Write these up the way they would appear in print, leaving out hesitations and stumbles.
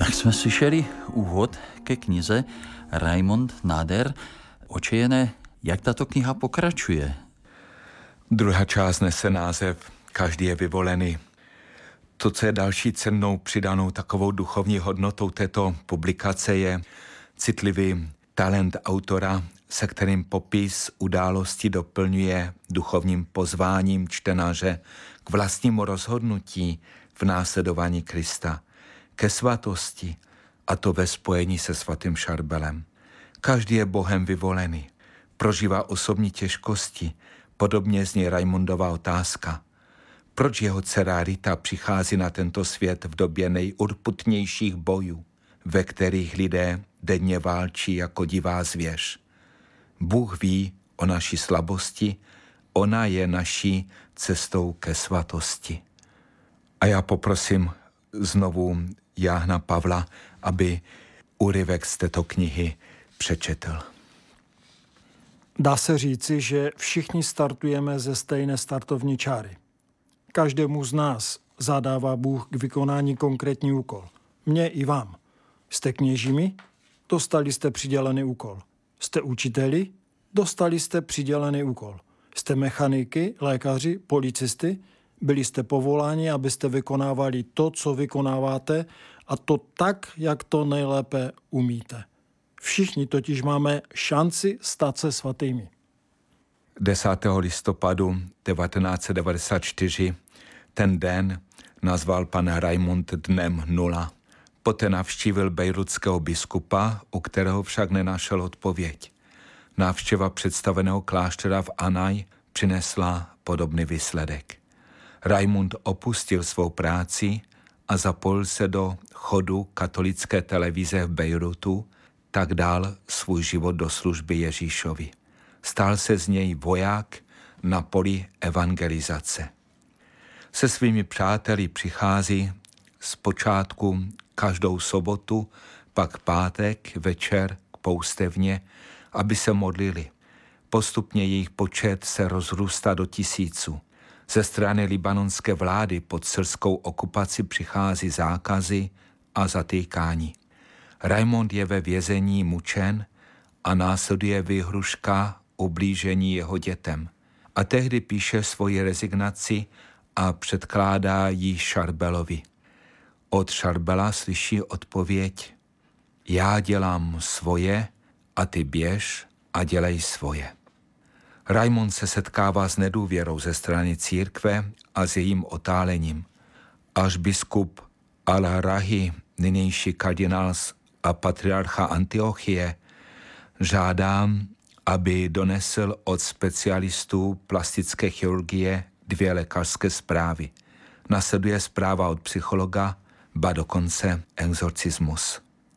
Tak jsme slyšeli úvod ke knize Raimond Nader. Očejené, jak tato kniha pokračuje? Druhá část nese název Každý je vyvolený. To, co je další cennou přidanou takovou duchovní hodnotou této publikace, je citlivý talent autora, se kterým popis události doplňuje duchovním pozváním čtenáře k vlastnímu rozhodnutí v následování Krista, ke svatosti, a to ve spojení se svatým Šarbelem. Každý je Bohem vyvolený, prožívá osobní těžkosti, podobně zní Raimondova otázka. Proč jeho dcera Rita přichází na tento svět v době nejurputnějších bojů, ve kterých lidé denně válčí jako divá zvěř? Bůh ví o naší slabosti, ona je naší cestou ke svatosti. A já poprosím znovu Jáhna Pavla, aby úryvek z této knihy přečetl. Dá se říci, že všichni startujeme ze stejné startovní čáry. Každému z nás zadává Bůh k vykonání konkrétní úkol. Mně i vám. Jste kněžími? Dostali jste přidělený úkol. Jste učiteli? Dostali jste přidělený úkol. Jste mechaniky, lékaři, policisty? Byli jste povoláni, abyste vykonávali to, co vykonáváte, a to tak, jak to nejlépe umíte. Všichni totiž máme šanci stát se svatými. 10. listopadu 1994 ten den nazval pan Raimond dnem 0. Poté navštívil bejrutského biskupa, u kterého však nenašel odpověď. Návštěva představeného kláštera v Anaj přinesla podobný výsledek. Raimond opustil svou práci a zapojil se do chodu katolické televize v Bejrutu, tak dal svůj život do služby Ježíšovi. Stal se z něj voják na poli evangelizace. Se svými přáteli přichází zpočátku každou sobotu, pak pátek večer k poustevně, aby se modlili. Postupně jejich počet se rozrůstá do tisíců. Ze strany libanonské vlády pod syrskou okupaci přichází zákazy a zatýkání. Raimond je ve vězení mučen a následuje výhruška ublížení jeho dětem. A tehdy píše svoji rezignaci a předkládá ji Šarbelovi. Od Šarbela slyší odpověď: já dělám svoje a ty běž a dělej svoje. Raimond se setkává s nedůvěrou ze strany církve a s jejím otálením. Až biskup Al-Rahi, nynější kardinál a patriarcha Antiochie, žádá, aby donesl od specialistů plastické chirurgie 2 lékařské zprávy. Nasleduje zpráva od psychologa, ba dokonce exorcismus.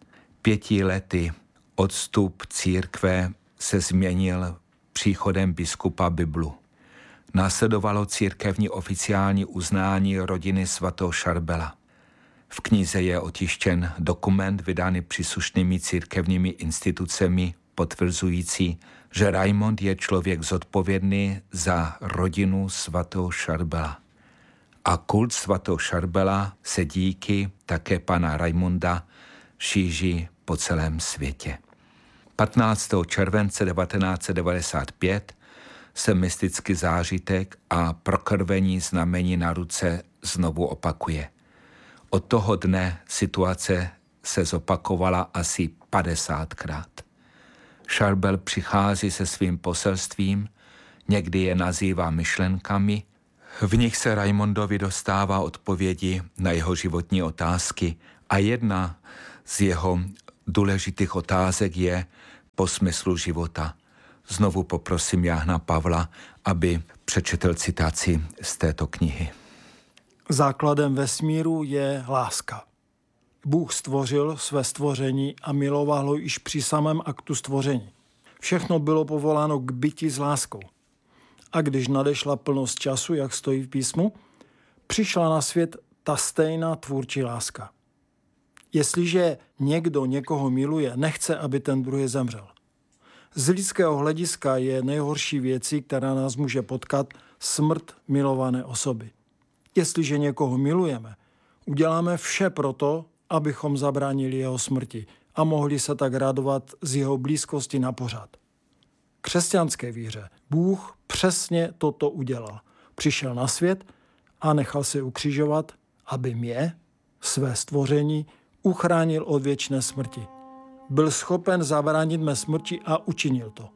5 lety odstup církve se změnil příchodem biskupa Biblu. Následovalo církevní oficiální uznání rodiny svatého Šarbela. V knize je otištěn dokument vydaný příslušnými církevními institucemi potvrzující, že Raimond je člověk zodpovědný za rodinu svatého Šarbela. A kult svatého Šarbela se díky také pana Raimonda šíří po celém světě. 15. července 1995 se mystický zážitek a prokrvení znamení na ruce znovu opakuje. Od toho dne situace se zopakovala asi 50krát. Šarbel přichází se svým poselstvím, někdy je nazývá myšlenkami, v nich se Raimondovi dostává odpovědi na jeho životní otázky a jedna z jeho důležitých otázek je po smyslu života. Znovu poprosím Jáhna Pavla, aby přečetl citaci z této knihy. Základem vesmíru je láska. Bůh stvořil své stvoření a miloval ho již při samém aktu stvoření. Všechno bylo povoláno k byti s láskou. A když nadešla plnost času, jak stojí v písmu, přišla na svět ta stejná tvůrčí láska. Jestliže někdo někoho miluje, nechce, aby ten druhý zemřel. Z lidského hlediska je nejhorší věcí, která nás může potkat, smrt milované osoby. Jestliže někoho milujeme, uděláme vše proto, abychom zabránili jeho smrti a mohli se tak radovat z jeho blízkosti na pořad. Křesťanské víře Bůh přesně toto udělal. Přišel na svět a nechal se ukřižovat, aby mě, své stvoření, uchránil od věčné smrti. Byl schopen zabránit mé smrti a učinil to.